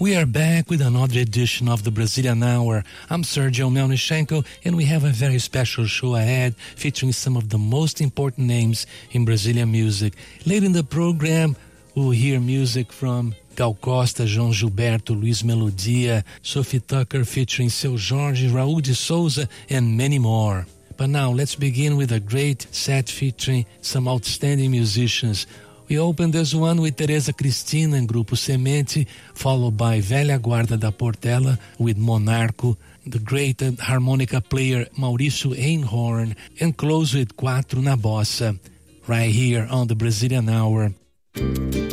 We are back with another edition of the Brazilian Hour. I'm Sergio Melnichenko, and we have a very special show ahead featuring some of the most important names in Brazilian music. Later in the program, we'll hear music from Gal Costa, João Gilberto, Luiz Melodia, Sophie Tucker featuring Seu Jorge, Raul de Souza, and many more. But now, let's begin with a great set featuring some outstanding musicians. We opened this one with Teresa Cristina and Grupo Semente, followed by Velha Guarda da Portela with Monarco, the great harmonica player Maurício Einhorn, and close with Quatro na Bossa, right here on the Brazilian Hour.